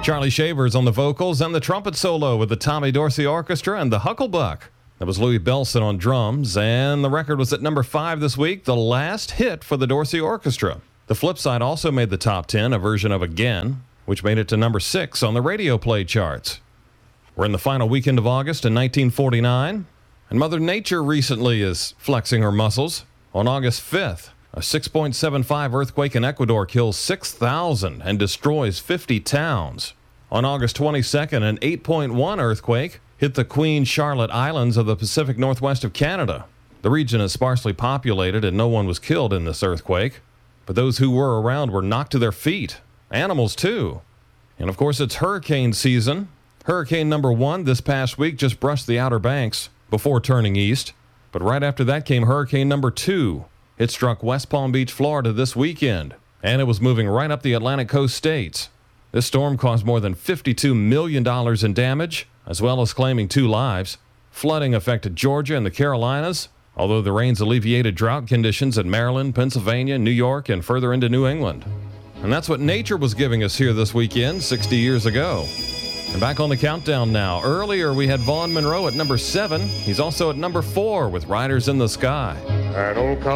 Charlie Shavers on the vocals and the trumpet solo with the Tommy Dorsey Orchestra and the Hucklebuck. That was Louis Bellson on drums, and the record was at number 5 this week, the last hit for the Dorsey Orchestra. The flip side also made the top 10, a version of Again, which made it to number 6 on the radio play charts. We're in the final weekend of August in 1949, and Mother Nature recently is flexing her muscles. On August 5th, a 6.75 earthquake in Ecuador kills 6,000 and destroys 50 towns. On August 22nd, an 8.1 earthquake hit the Queen Charlotte Islands of the Pacific Northwest of Canada. The region is sparsely populated and no one was killed in this earthquake, but those who were around were knocked to their feet. Animals too. And of course, it's hurricane season. Hurricane number 1 this past week just brushed the Outer Banks before turning east, but right after that came hurricane number 2. It struck West Palm Beach, Florida this weekend, and it was moving right up the Atlantic coast states. This storm caused more than $52 million in damage, as well as claiming 2 lives. Flooding affected Georgia and the Carolinas, although the rains alleviated drought conditions in Maryland, Pennsylvania, New York, and further into New England. And that's what nature was giving us here this weekend, 60 years ago. And back on the countdown now. Earlier, we had Vaughn Monroe at number 7. He's also at number 4 with Riders in the Sky. An old